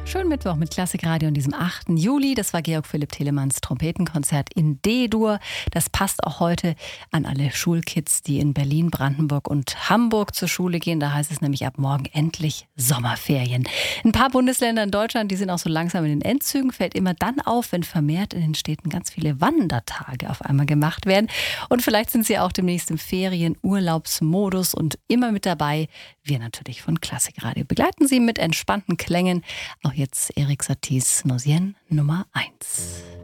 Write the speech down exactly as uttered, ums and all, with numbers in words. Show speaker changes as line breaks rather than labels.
Schönen Mittwoch mit Klassikradio an diesem achten Juli. Das war Georg Philipp Telemanns Trompetenkonzert in D-Dur. Das passt auch heute an alle Schulkids, die in Berlin, Brandenburg und Hamburg zur Schule gehen. Da heißt es nämlich ab morgen endlich Sommerferien. Ein paar Bundesländer in Deutschland, die sind auch so langsam in den Endzügen. Fällt immer dann auf, wenn vermehrt in den Städten ganz viele Wandertage auf einmal gemacht werden. Und vielleicht sind sie auch demnächst im Ferien-Urlaubsmodus und immer mit dabei. Wir natürlich von Klassikradio begleiten Sie mit entspannten Klängen. Auch jetzt Erik Satie's Noisien Nummer eins.